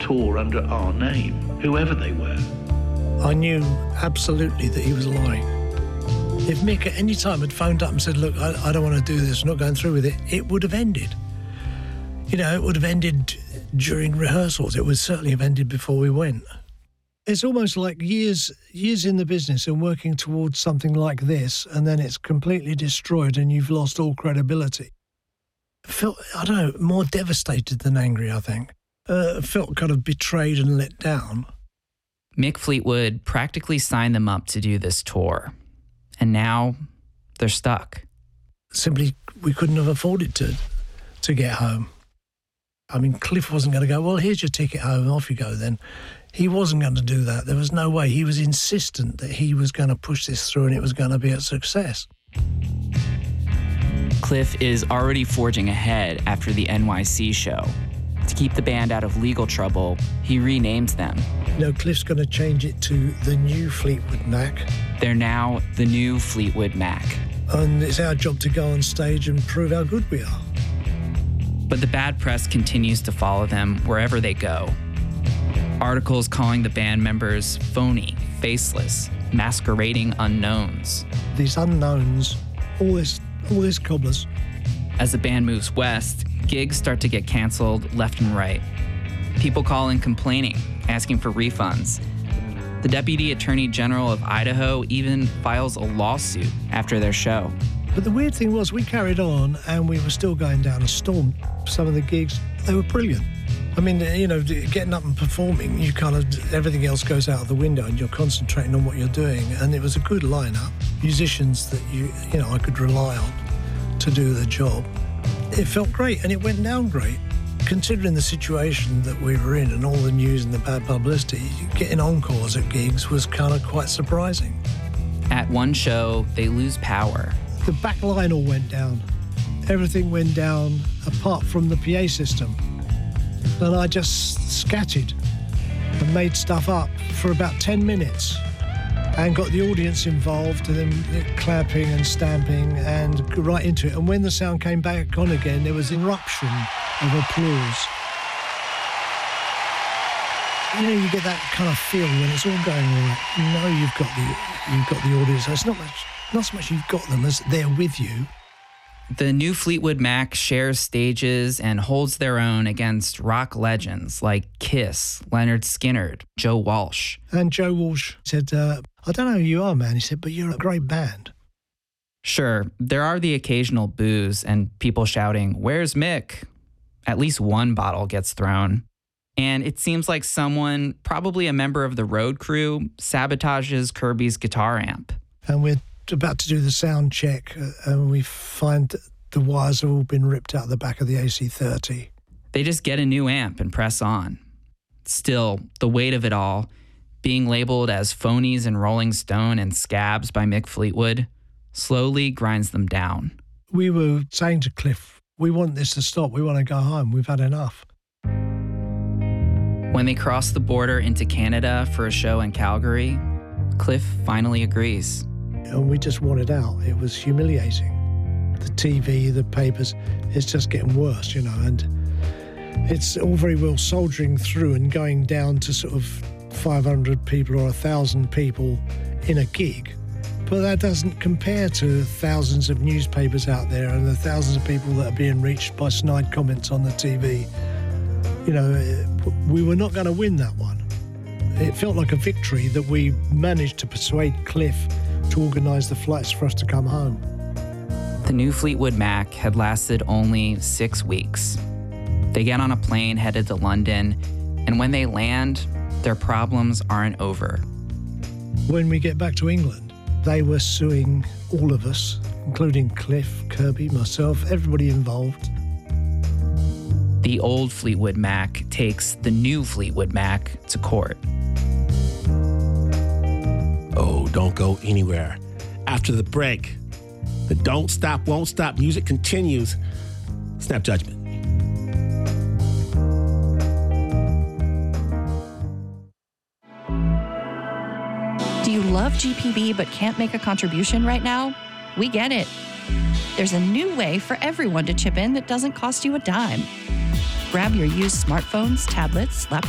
tour under our name, whoever they were. I knew absolutely that he was lying. If Mick at any time had phoned up and said, look, I don't want to do this, I'm not going through with it, it would have ended. You know, it would have ended during rehearsals. It would certainly have ended before we went. It's almost like years in the business and working towards something like this, and then it's completely destroyed and you've lost all credibility. Felt, I don't know, more devastated than angry, I think. Felt kind of betrayed and let down. Mick Fleetwood practically signed them up to do this tour. And now they're stuck. Simply, we couldn't have afforded to get home. I mean, Cliff wasn't going to go, well, here's your ticket home, off you go then. He wasn't going to do that. There was no way. He was insistent that he was going to push this through and it was going to be a success. Cliff is already forging ahead after the NYC show. To keep the band out of legal trouble, he renames them. No, Cliff's going to change it to the new Fleetwood Mac. They're now the new Fleetwood Mac. And it's our job to go on stage and prove how good we are. But the bad press continues to follow them wherever they go. Articles calling the band members phony, faceless, masquerading unknowns. These unknowns, all this cobblers. As the band moves west, gigs start to get canceled left and right. People call in complaining, asking for refunds. The Deputy Attorney General of Idaho even files a lawsuit after their show. But the weird thing was we carried on and we were still going down a storm. Some of the gigs, they were brilliant. I mean, you know, getting up and performing, you kind of, everything else goes out of the window and you're concentrating on what you're doing. And it was a good lineup. Musicians that you know, I could rely on to do the job. It felt great and it went down great. Considering the situation that we were in and all the news and the bad publicity, getting encores at gigs was kind of quite surprising. At one show, they lose power. The back line all went down. Everything went down apart from the PA system. And I just scattered and made stuff up for about 10 minutes and got the audience involved and then clapping and stamping and right into it. And when the sound came back on again, there was an eruption of applause. You know, you get that kind of feel when it's all going all right. You know you've got the audience. So it's not so much you've got them as they're with you. The new Fleetwood Mac shares stages and holds their own against rock legends like Kiss, Lynyrd Skynyrd, Joe Walsh. And Joe Walsh said, I don't know who you are, man. He said, but you're a great band. Sure, there are the occasional boos and people shouting, "Where's Mick?" At least one bottle gets thrown. And it seems like someone, probably a member of the road crew, sabotages Kirby's guitar amp. And we're about to do the sound check and we find the wires have all been ripped out the back of the AC30. They just get a new amp and press on. Still, the weight of it all, being labeled as phonies in Rolling Stone and scabs by Mick Fleetwood, slowly grinds them down. We were saying to Cliff, we want this to stop. We want to go home. We've had enough. When they cross the border into Canada for a show in Calgary, Cliff finally agrees. And we just wanted out. It was humiliating. The TV, the papers, it's just getting worse, you know, and it's all very well soldiering through and going down to sort of 500 people or 1,000 people in a gig. But that doesn't compare to thousands of newspapers out there and the thousands of people that are being reached by snide comments on the TV. You know, we were not going to win that one. It felt like a victory that we managed to persuade Cliff to organise the flights for us to come home. The new Fleetwood Mac had lasted only 6 weeks. They get on a plane headed to London, and when they land, their problems aren't over. When we get back to England, they were suing all of us, including Cliff, Kirby, myself, everybody involved. The old Fleetwood Mac takes the new Fleetwood Mac to court. Oh, don't go anywhere. After the break, the Don't Stop, Won't Stop music continues. Snap Judgment. Do you love GPB but can't make a contribution right now? We get it. There's a new way for everyone to chip in that doesn't cost you a dime. Grab your used smartphones, tablets, laptops,